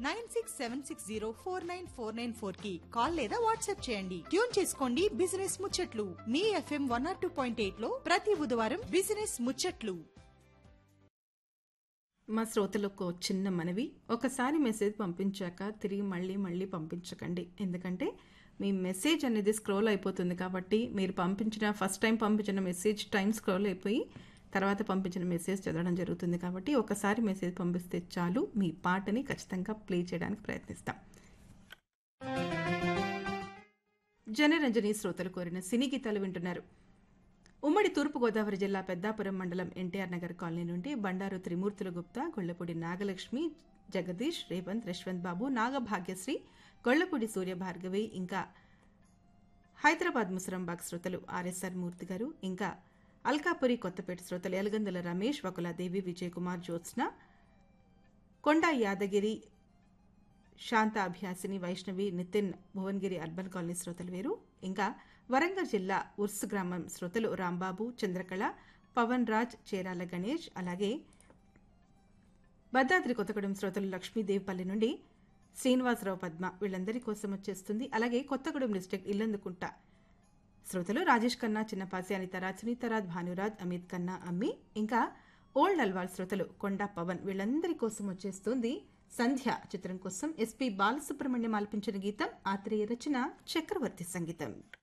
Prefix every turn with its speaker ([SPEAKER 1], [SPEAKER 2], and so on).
[SPEAKER 1] 9676049494 కి కాల్ లేదా వాట్సాప్ చేయండి. ట్యూన్ చేసుకోండి బిజినెస్ ముచ్చట్లు మీ FM 102.8 లో ప్రతి బుధవారం బిజినెస్ ముచ్చట్లు.
[SPEAKER 2] మా శ్రోతలకు చిన్న మనవి, ఒకసారి మెసేజ్ పంపించాక తిరిగి మళ్ళీ పంపించకండి. ఎందుకంటే మీ మెసేజ్ అనేది స్క్రోల్ అయిపోతుంది. కాబట్టి మీరు ఫస్ట్ టైం పంపించిన మెసేజ్ టైం స్క్రోల్ అయిపోయి తర్వాత పంపించిన మెసేజ్ చదవడం జరుగుతుంది. కాబట్టి ఒకసారి మెసేజ్ పంపిస్తే చాలు, మీ పాటని ఖచ్చితంగా ప్లే చేయడానికి ప్రయత్నిస్తాం. జనరంజని శ్రోతలు కోరిన సినీ గీతాలు వింటున్నారు. ఉమ్మడి తూర్పుగోదావరి జిల్లా పెద్దాపురం మండలం ఎన్టీఆర్ నగర్ కాలనీ నుండి బండారు త్రిమూర్తుల గుప్తా, గొళ్లపూడి నాగలక్ష్మి, జగదీష్, రేవంత్, యశ్వంత్ బాబు, నాగభాగ్యశ్రీ, గొళ్లపూడి సూర్యభార్గవి, ఇంకా హైదరాబాద్ ముసరంబాగ్ శ్రోతలు ఆర్ఎస్ఆర్ మూర్తి గారు, ఇంకా అల్కాపురి కొత్తపేట శ్రోతలు ఎలగందుల రమేష్, వకులాదేవి, విజయ్ కుమార్, జ్యోత్స్న, కొండా యాదగిరి, శాంత అభ్యాసిని, వైష్ణవి, నితిన్, భువన్గిరి అర్బన్ కాలనీ శ్రోతలు వేరు. ఇంకా వరంగల్ జిల్లా ఉర్సు గ్రామం శ్రోతలు రాంబాబు, చంద్రకళ, పవన్ రాజ్, చేరాల గణేష్, అలాగే భద్రాద్రి కొత్తగూడెం శ్రోతలు లక్ష్మీదేవిపల్లి నుండి శ్రీనివాసరావు, పద్మ, వీళ్ళందరి కోసం వచ్చేస్తుంది. అలాగే కొత్తగూడెం డిస్ట్రిక్ట్ ఇల్లందుకుంట శ్రోతలు రాజేష్ ఖన్నా, చిన్నపాసి, అనితారాజ్, సునీతారాజ్, భానురాజ్, అమిత్ ఖన్నా, అమ్మి, ఇంకా ఓల్డ్ అల్వాల్ శ్రోతలు కొండా పవన్, వీళ్ళందరి కోసం వచ్చేస్తుంది సంధ్య చిత్రం కోసం ఎస్పీ బాలసుబ్రహ్మణ్యం ఆలపించిన గీతం, ఆత్రేయ రచన, చక్రవర్తి సంగీతం.